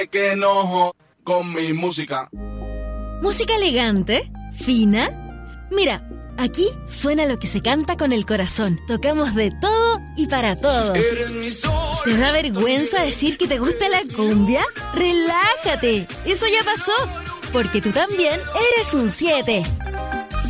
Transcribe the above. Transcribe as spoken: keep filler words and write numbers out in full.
Que enojo con mi música. ¿Música elegante? ¿Fina? Mira, aquí suena lo que se canta con el corazón. Tocamos de todo y para todos. ¿Te da vergüenza decir que te gusta la cumbia? ¡Relájate! Eso ya pasó, porque tú también eres un siete.